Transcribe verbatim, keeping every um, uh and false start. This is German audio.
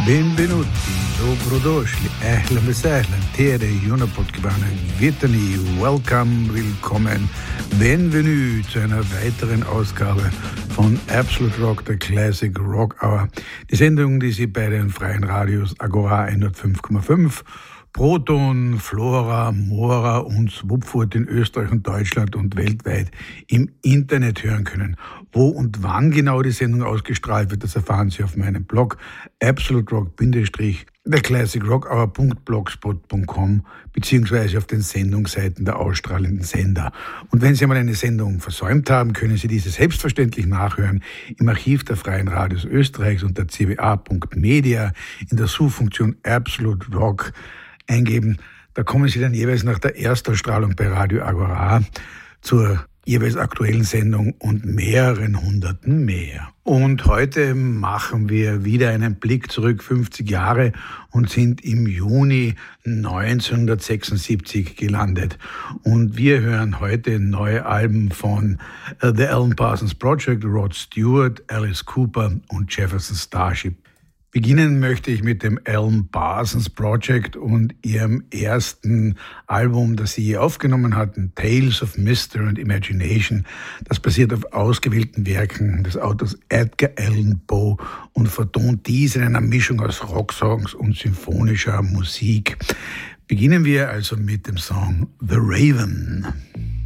Benvenuti, dobrodošli, ahlan besahlan, tere Junapodgebane, Vitani, welcome, willkommen, bienvenue zu einer weiteren Ausgabe von Absolute Rock, der Classic Rock Hour. Die Sendung, die Sie bei den freien Radios Agora hundertfünf Komma fünf, Proton, Flora, Mora und Swupfurt in Österreich und Deutschland und weltweit im Internet hören können. Wo und wann genau die Sendung ausgestrahlt wird, das erfahren Sie auf meinem Blog absoluterock-der classic rock hour punkt blogspot punkt com beziehungsweise auf den Sendungsseiten der ausstrahlenden Sender. Und wenn Sie einmal eine Sendung versäumt haben, können Sie diese selbstverständlich nachhören im Archiv der Freien Radios Österreichs unter c w a punkt media in der Suchfunktion Absolute Rock eingeben. Da kommen Sie dann jeweils nach der Erstausstrahlung bei Radio Agora zur jeweils aktuellen Sendung und mehreren Hunderten mehr. Und heute machen wir wieder einen Blick zurück fünfzig Jahre und sind im Juni neunzehnhundertsechsundsiebzig gelandet. Und wir hören heute neue Alben von uh, The Alan Parsons Project, Rod Stewart, Alice Cooper und Jefferson Starship. Beginnen möchte ich mit dem Alan Parsons Project und ihrem ersten Album, das sie je aufgenommen hatten, Tales of Mystery and Imagination. Das basiert auf ausgewählten Werken des Autors Edgar Allan Poe und vertont dies in einer Mischung aus Rocksongs und symphonischer Musik. Beginnen wir also mit dem Song The Raven.